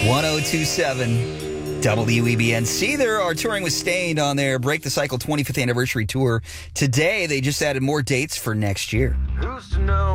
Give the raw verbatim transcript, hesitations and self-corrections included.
one oh two point seven W E B N. Seether are touring with Staind on their Break the Cycle twenty-fifth anniversary tour. Today, they just added more dates for next year. Who's to know?